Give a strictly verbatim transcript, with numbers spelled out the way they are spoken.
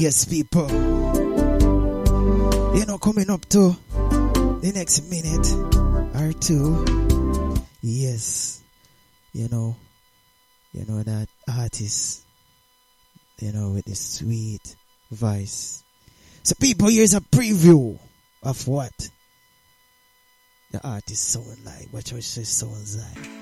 Yes, people. You know, coming up to the next minute or two. Yes. You know, you know that artist, you know, with the sweet voice. So people, here's a preview of what the artist sound like, what your sounds like.